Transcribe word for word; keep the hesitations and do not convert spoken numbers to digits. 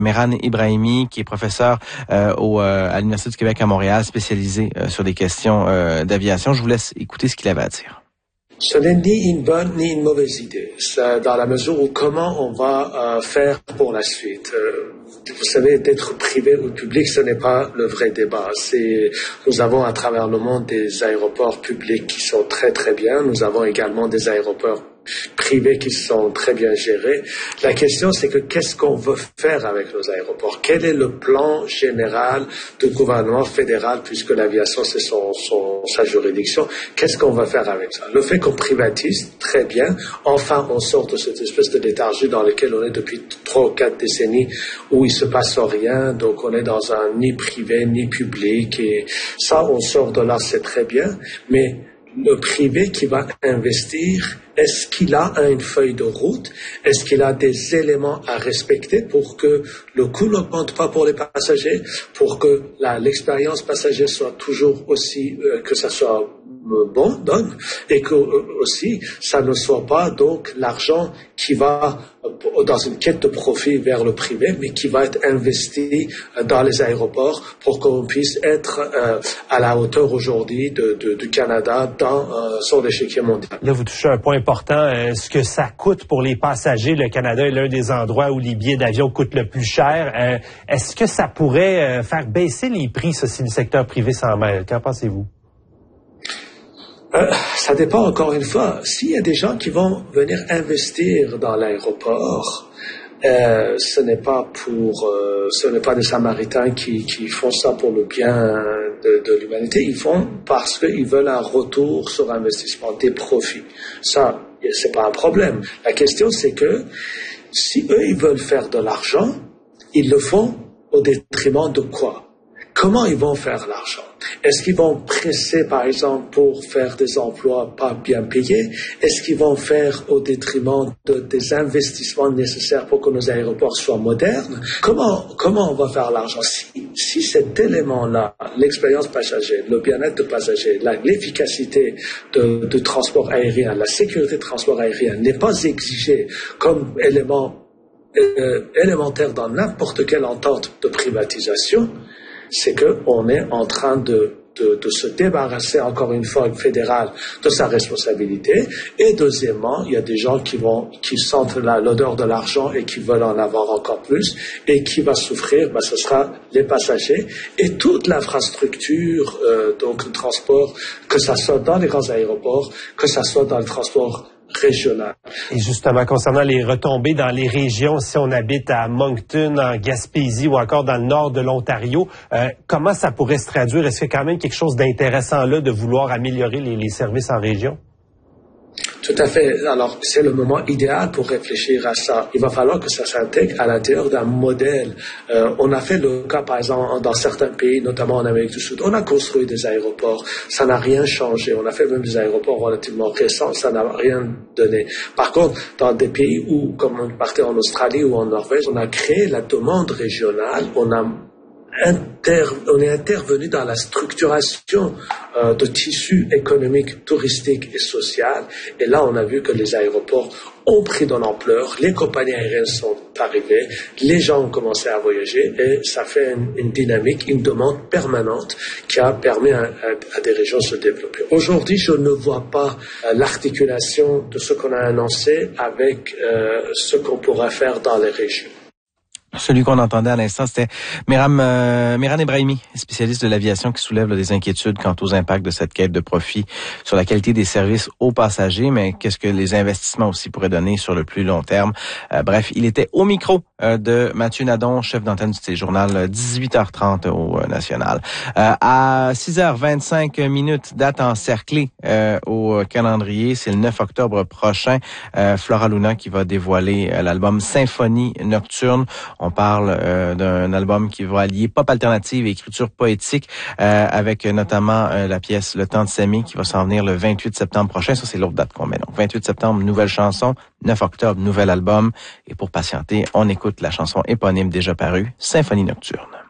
Mehran Ebrahimi, qui est professeur euh, au, euh, à l'Université du Québec à Montréal, spécialisé euh, sur des questions euh, d'aviation. Je vous laisse écouter ce qu'il avait à dire. Ce n'est ni une bonne ni une mauvaise idée, ça, dans la mesure où comment on va euh, faire pour la suite. Euh, vous savez, d'être privé ou public, ce n'est pas le vrai débat. C'est, nous avons à travers le monde des aéroports publics qui sont très très bien. Nous avons également des aéroports privés qui sont très bien gérés. La question, c'est que qu'est-ce qu'on veut faire avec nos aéroports? Quel est le plan général du gouvernement fédéral, puisque l'aviation, c'est son, son, sa juridiction? Qu'est-ce qu'on va faire avec ça? Le fait qu'on privatise, très bien. Enfin, on sort de cette espèce de léthargie dans laquelle on est depuis trois ou quatre décennies, où il se passe rien. Donc, on est dans un ni privé, ni public. Et ça, on sort de là, c'est très bien. Mais le privé qui va investir, est-ce qu'il a une feuille de route? Est-ce qu'il a des éléments à respecter pour que le coût n'augmente pas pour les passagers, pour que la, l'expérience passager soit toujours aussi, euh, que ça soit euh, bon, donne, et que euh, aussi ça ne soit pas donc l'argent qui va euh, dans une quête de profit vers le privé, mais qui va être investi euh, dans les aéroports pour qu'on puisse être euh, à la hauteur aujourd'hui de, de, du Canada dans euh, son échiquier mondial. Là, vous touchez un point important, euh, ce que ça coûte pour les passagers. Le Canada est l'un des endroits où les billets d'avion coûtent le plus cher. Euh, est-ce que ça pourrait euh, faire baisser les prix, ça, si le secteur privé s'en mêle? Qu'en pensez-vous? Euh, ça dépend encore une fois. S'il y a des gens qui vont venir investir dans l'aéroport, euh, ce n'est pas pour, euh, ce n'est pas des Samaritains qui, qui font ça pour le bien de, de l'humanité. Ils font parce qu'ils veulent un retour sur investissement, des profits. Ça, c'est pas un problème. La question, c'est que si eux, ils veulent faire de l'argent, ils le font au détriment de quoi? Comment ils vont faire l'argent? Est-ce qu'ils vont presser, par exemple, pour faire des emplois pas bien payés? Est-ce qu'ils vont faire au détriment de, des investissements nécessaires pour que nos aéroports soient modernes? Comment, comment on va faire l'argent? Si, si cet élément-là, l'expérience passager, le bien-être de passager, la, l'efficacité de, de transport aérien, la sécurité de transport aérien n'est pas exigée comme élément euh, élémentaire dans n'importe quelle entente de privatisation, c'est qu'on est en train de, de, de se débarrasser, encore une fois, fédéral, de sa responsabilité. Et deuxièmement, il y a des gens qui vont, qui sentent la, l'odeur de l'argent et qui veulent en avoir encore plus. Et qui va souffrir, ben, ce sera les passagers et toute l'infrastructure, euh, donc le transport, que ça soit dans les grands aéroports, que ça soit dans le transport régional. Et justement, concernant les retombées dans les régions, si on habite à Moncton, en Gaspésie ou encore dans le nord de l'Ontario, euh, comment ça pourrait se traduire? Est-ce qu'il y a quand même quelque chose d'intéressant là de vouloir améliorer les, les services en région? Tout à fait. Alors, c'est le moment idéal pour réfléchir à ça. Il va falloir que ça s'intègre à l'intérieur d'un modèle. Euh, on a fait le cas, par exemple, dans certains pays, notamment en Amérique du Sud. On a construit des aéroports. Ça n'a rien changé. On a fait même des aéroports relativement récents. Ça n'a rien donné. Par contre, dans des pays où, comme on partait en Australie ou en Norvège, on a créé la demande régionale. On a Inter, on est intervenu dans la structuration euh, de tissus économiques, touristiques et social. Et là, on a vu que les aéroports ont pris de l'ampleur, les compagnies aériennes sont arrivées, les gens ont commencé à voyager et ça fait une, une dynamique, une demande permanente qui a permis à, à, à des régions de se développer. Aujourd'hui, je ne vois pas euh, l'articulation de ce qu'on a annoncé avec euh, ce qu'on pourrait faire dans les régions. Celui qu'on entendait à l'instant, c'était Mehran, euh, Mehran Ebrahimi, spécialiste de l'aviation qui soulève là, des inquiétudes quant aux impacts de cette quête de profit sur la qualité des services aux passagers, mais qu'est-ce que les investissements aussi pourraient donner sur le plus long terme. Euh, bref, il était au micro euh, de Mathieu Nadon, chef d'antenne du téléjournal, dix-huit heures trente au euh, National. Euh, à six heures vingt-cinq minutes, date encerclée euh, au calendrier, c'est le neuf octobre prochain. Euh, Flora Luna qui va dévoiler euh, l'album Symphonie Nocturne. On parle euh, d'un album qui va allier pop alternative et écriture poétique euh, avec notamment euh, la pièce Le Temps de s'aimer qui va s'en venir le vingt-huit septembre prochain. Ça, c'est l'autre date qu'on met. Donc, vingt-huit septembre, nouvelle chanson. neuf octobre, nouvel album. Et pour patienter, on écoute la chanson éponyme déjà parue, Symphonie Nocturne.